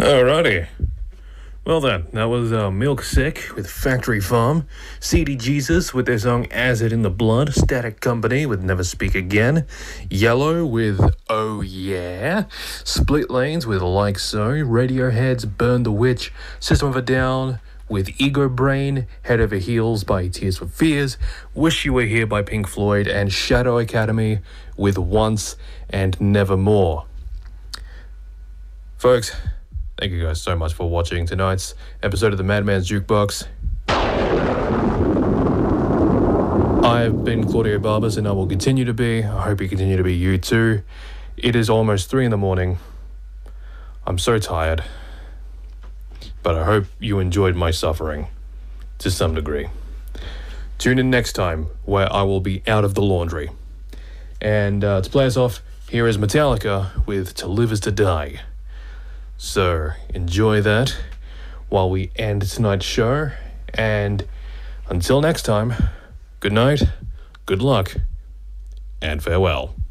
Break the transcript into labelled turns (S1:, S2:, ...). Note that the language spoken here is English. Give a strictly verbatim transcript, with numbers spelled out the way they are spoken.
S1: Alrighty. Well then, that was uh, Milk Sick with Factory Farm, C D Jesus with their song Acid in the Blood, Static Company with Never Speak Again, Yellow with Oh Yeah, Split Lanes with Like So, Radiohead's Burn the Witch, System of a Down with Ego Brain, Head Over Heels by Tears for Fears, Wish You Were Here by Pink Floyd, and Shadow Academy with Once and Nevermore. Folks, thank you guys so much for watching tonight's episode of the Madman's Jukebox. I've been Claudio Barbas and I will continue to be. I hope you continue to be you too. It is almost three in the morning. I'm so tired. But I hope you enjoyed my suffering to some degree. Tune in next time where I will be out of the laundry. And uh, to play us off, here is Metallica with To Live Is To Die. So enjoy that while we end tonight's show. And until next time, good night, good luck, and farewell.